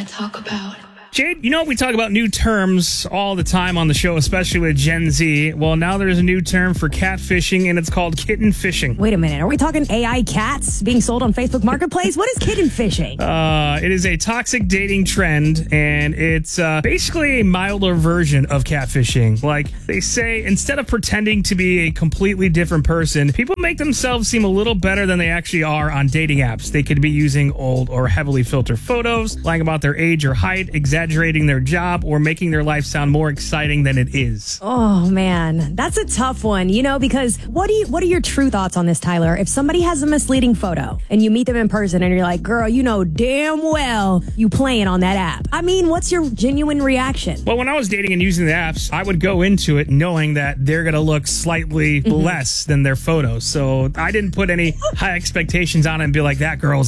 talk about. Jade, you know we talk about new terms all the time on the show, especially with Gen Z. Well, now there's a new term for catfishing, and it's called kitten fishing. Wait a minute. Are we talking AI cats being sold on Facebook Marketplace? What is kitten fishing? It is a toxic dating trend, and it's basically a milder version of catfishing. Like they say, instead of pretending to be a completely different person, people make themselves seem a little better than they actually are on dating apps. They could be using old or heavily filtered photos, lying about their age or height, exaggerating their job, or making their life sound more exciting than it is. Oh, man. That's a tough one, because what are your true thoughts on this, Tyler? If somebody has a misleading photo and you meet them in person and you're like, girl, you know damn well you playing on that app. I mean, what's your genuine reaction? Well, when I was dating and using the apps, I would go into it knowing that they're going to look slightly less than their photos. So I didn't put any high expectations on it and be like, that girl's